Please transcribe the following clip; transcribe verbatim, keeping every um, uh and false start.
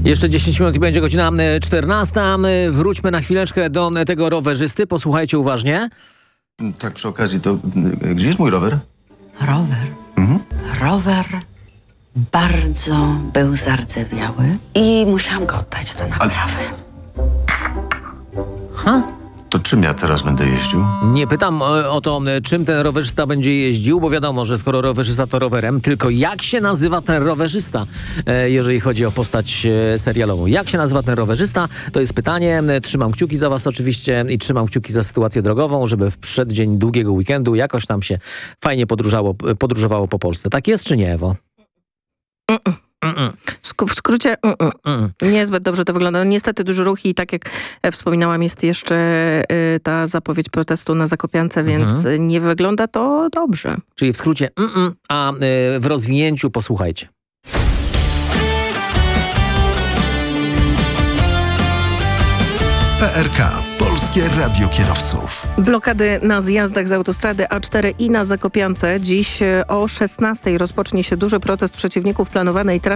Jeszcze dziesięć minut i będzie godzina czternasta. Wróćmy na chwileczkę do tego rowerzysty. Posłuchajcie uważnie. Tak przy okazji, to gdzie jest mój rower? Rower. Mhm. Rower bardzo był zardzewiały i musiałam go oddać do naprawy. Ha? To czym ja teraz będę jeździł? Nie pytam e, o to, e, czym ten rowerzysta będzie jeździł, bo wiadomo, że skoro rowerzysta to rowerem, tylko jak się nazywa ten rowerzysta, e, jeżeli chodzi o postać e, serialową. Jak się nazywa ten rowerzysta? To jest pytanie. E, Trzymam kciuki za was oczywiście i trzymam kciuki za sytuację drogową, żeby w przeddzień długiego weekendu jakoś tam się fajnie podróżało, podróżowało po Polsce. Tak jest czy nie, Ewo? Mm-mm. Mm-mm. W skrócie mm-mm. Mm. niezbyt dobrze to wygląda. Niestety duży ruch i tak jak wspominałam, jest jeszcze y, ta zapowiedź protestu na Zakopiance, więc Mhm. nie wygląda to dobrze. Czyli w skrócie mm-mm, a e, w rozwinięciu posłuchajcie. P R K. Polskie Radio Kierowców. Blokady na zjazdach z autostrady A cztery i na Zakopiance. Dziś o szesnastej rozpocznie się duży protest przeciwników planowanej trasy